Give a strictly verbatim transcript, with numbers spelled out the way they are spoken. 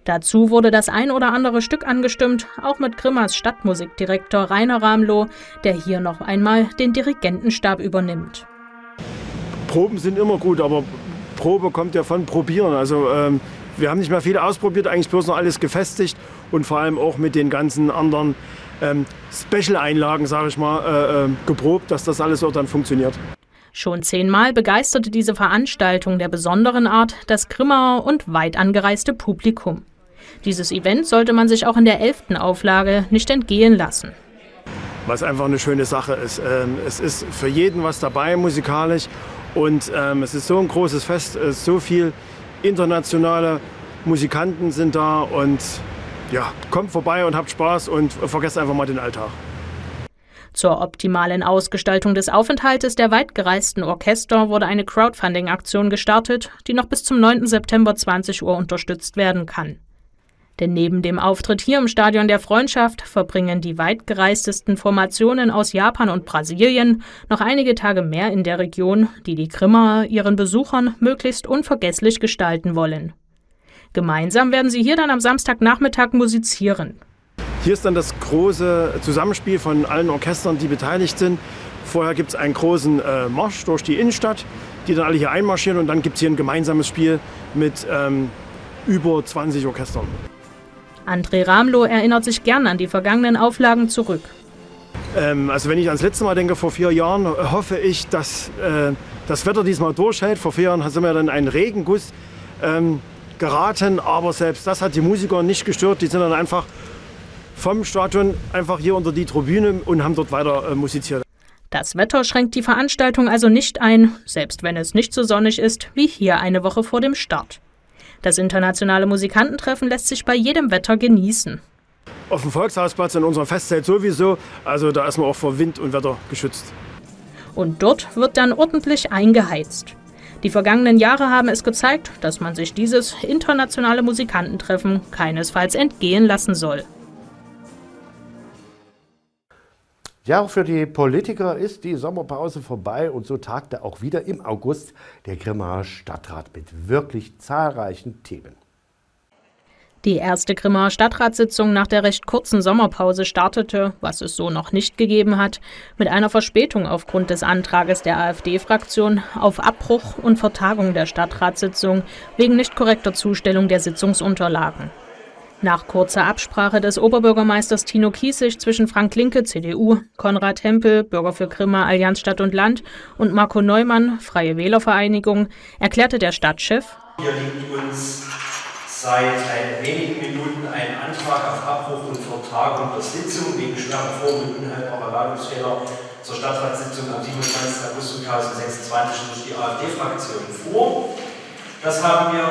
Dazu wurde das ein oder andere Stück angestimmt, auch mit Grimmas Stadtmusikdirektor Rainer Ramloh, der hier noch einmal den Dirigentenstab übernimmt. Proben sind immer gut, aber Probe kommt ja von Probieren. Also ähm, wir haben nicht mehr viel ausprobiert, eigentlich bloß noch alles gefestigt und vor allem auch mit den ganzen anderen ähm, Special-Einlagen, sage ich mal, äh, äh, geprobt, dass das alles auch dann funktioniert. Schon zehnmal begeisterte diese Veranstaltung der besonderen Art das Grimmaer und weit angereiste Publikum. Dieses Event sollte man sich auch in der elften Auflage nicht entgehen lassen. Was einfach eine schöne Sache ist. Ähm, es ist für jeden was dabei musikalisch und ähm, es ist so ein großes Fest, es ist so viel internationale Musikanten sind da und ja, kommt vorbei und habt Spaß und vergesst einfach mal den Alltag. Zur optimalen Ausgestaltung des Aufenthaltes der weitgereisten Orchester wurde eine Crowdfunding-Aktion gestartet, die noch bis zum neunten September zwanzig Uhr unterstützt werden kann. Denn neben dem Auftritt hier im Stadion der Freundschaft verbringen die weitgereistesten Formationen aus Japan und Brasilien noch einige Tage mehr in der Region, die die Grimmaer ihren Besuchern möglichst unvergesslich gestalten wollen. Gemeinsam werden sie hier dann am Samstagnachmittag musizieren. Hier ist dann das große Zusammenspiel von allen Orchestern, die beteiligt sind. Vorher gibt es einen großen äh, Marsch durch die Innenstadt, die dann alle hier einmarschieren und dann gibt es hier ein gemeinsames Spiel mit ähm, über zwanzig Orchestern. André Ramloh erinnert sich gern an die vergangenen Auflagen zurück. Ähm, also wenn ich ans letzte Mal denke, vor vier Jahren, hoffe ich, dass äh, das Wetter diesmal durchhält. Vor vier Jahren sind wir dann in einen Regenguss ähm, geraten, aber selbst das hat die Musiker nicht gestört. Die sind dann einfach vom Stadion einfach hier unter die Tribüne und haben dort weiter äh, musiziert. Das Wetter schränkt die Veranstaltung also nicht ein, selbst wenn es nicht so sonnig ist wie hier eine Woche vor dem Start. Das internationale Musikantentreffen lässt sich bei jedem Wetter genießen. Auf dem Volkshausplatz in unserem Festzelt sowieso, also da ist man auch vor Wind und Wetter geschützt. Und dort wird dann ordentlich eingeheizt. Die vergangenen Jahre haben es gezeigt, dass man sich dieses internationale Musikantentreffen keinesfalls entgehen lassen soll. Ja, auch für die Politiker ist die Sommerpause vorbei und so tagte auch wieder im August der Grimmaer Stadtrat mit wirklich zahlreichen Themen. Die erste Grimmaer Stadtratssitzung nach der recht kurzen Sommerpause startete, was es so noch nicht gegeben hat, mit einer Verspätung aufgrund des Antrages der AfD-Fraktion auf Abbruch und Vertagung der Stadtratssitzung wegen nicht korrekter Zustellung der Sitzungsunterlagen. Nach kurzer Absprache des Oberbürgermeisters Tino Kiesig zwischen Frank Linke, C D U, Konrad Hempel, Bürger für Grimma, Allianz Stadt und Land und Marco Neumann, Freie Wählervereinigung, erklärte der Stadtchef: Hier liegt uns seit wenigen Minuten ein Antrag auf Abbruch und Vertagung der Sitzung wegen schwerer Form- und unhaltbarer Ladungsfehler zur Stadtratssitzung am siebenundzwanzigsten August zweitausendsechsundzwanzig durch die AfD-Fraktion vor. Das haben wir